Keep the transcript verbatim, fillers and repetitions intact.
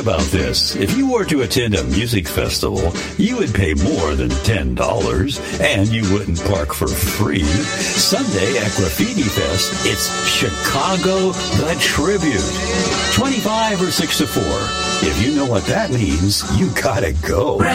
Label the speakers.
Speaker 1: about this. If you were to attend a music festival, you would pay more than ten dollars, and you wouldn't park for free. Sunday at Graffiti Fest, it's Chicago the Tribute. twenty-five or six to four. If you know what that means, you gotta go.